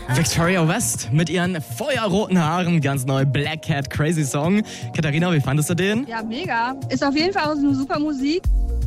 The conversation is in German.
Victoria West mit ihren feuerroten Haaren, ganz neu, Black Cat, crazy Song. Katharina, wie fandest du den? Ja, mega. Ist auf jeden Fall auch eine super Musik.